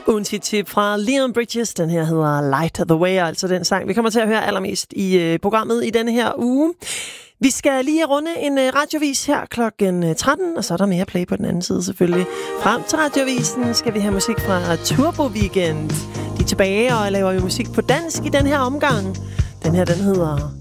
Ugens hit fra Leon Bridges, den her hedder Light the Way, altså den sang, vi kommer til at høre allermest i programmet i denne her uge. Vi skal lige runde en radiovis her klokken 13, og så er der mere play på den anden side selvfølgelig. Frem til radiovisen skal vi have musik fra Turbo Weekend. De er tilbage og laver jo musik på dansk i den her omgang. Den her, den hedder